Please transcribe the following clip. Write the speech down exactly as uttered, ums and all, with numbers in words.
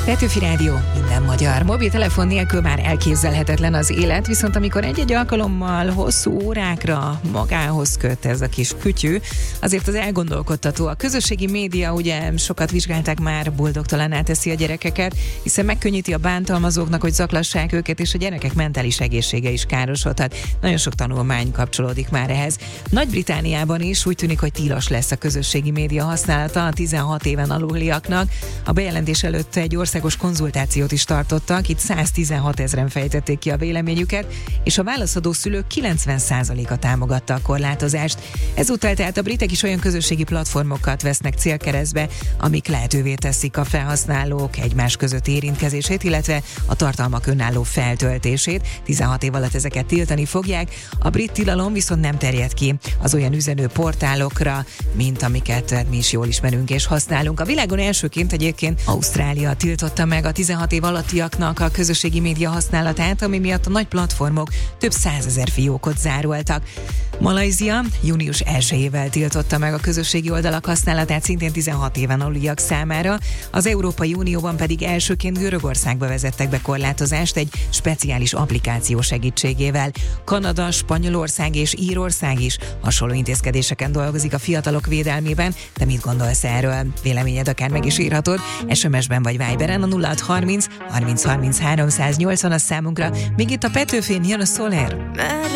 Petőfi Rádió, minden magyar. Mobiltelefon nélkül már elképzelhetetlen az élet, viszont amikor egy-egy alkalommal hosszú órákra magához köt ez a kis kütyű, azért az elgondolkodtató. A közösségi média ugye sokat vizsgálták már, boldogtalanná teszi a gyerekeket, hiszen megkönnyíti a bántalmazóknak, hogy zaklassák őket, és a gyerekek mentális egészsége is károsodhat. Nagyon sok tanulmány kapcsolódik már ehhez. Nagy-Britániában is úgy tűnik, hogy tilos lesz a közösségi média használata a tizenhat éven aluliaknak. A bejelentés előtt egy országos konzultációt is tartottak, itt száztizenhat ezren fejtették ki a véleményüket, és a válaszadó szülők kilencven százaléka támogatta a korlátozást. Ezúttal tehát a britek is olyan közösségi platformokat vesznek célkeresztbe, amik lehetővé teszik a felhasználók egymás között érintkezését, illetve a tartalmak önálló feltöltését. tizenhat év alatt ezeket tiltani fogják. A brit tilalom viszont nem terjed ki az olyan üzenő portálokra, mint amiket mi is jól ismerünk és használunk. A világon elsőként egyébként Ausztrália tiltotta meg a tizenhat év alattiaknak a közösségi média használatát, ami miatt a nagy platformok több százezer fiókot zároltak. Malajzia június elsejével tiltotta meg a közösségi oldalak használatát szintén tizenhat éven aluliak számára, az Európai Unióban pedig elsőként Görögországba vezettek be korlátozást egy speciális applikáció segítségével. Kanada, Spanyolország és Írország is hasonló intézkedéseken dolgozik a fiatalok védelmében, de mit gondolsz erről? Véleményed akár meg is írhatod es em es-ben vagy Viberen a nulla hat harminc harminc harminc háromszáznyolcvan a számunkra. Még itt a Petőfén jön a Soler.